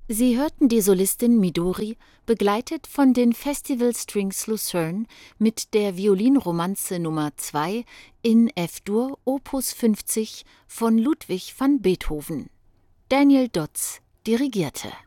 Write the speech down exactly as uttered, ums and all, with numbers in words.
Sie hörten die Solistin Midori, begleitet von den Festival Strings Lucerne mit der Violinromanze Nummer zwei in F-Dur Opus fünfzig von Ludwig van Beethoven. Daniel Dodds dirigierte.